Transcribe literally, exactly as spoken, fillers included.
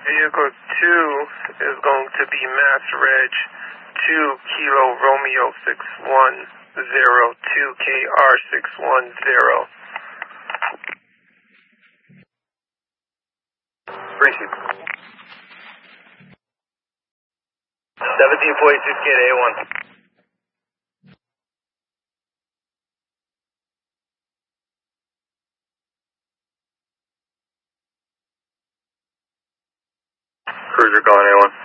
Vehicle two is going to be Mass Reg two Kilo Romeo six one zero two K R six one zero. Appreciate it. seventeen forty-six K to A one. Cruiser calling A one.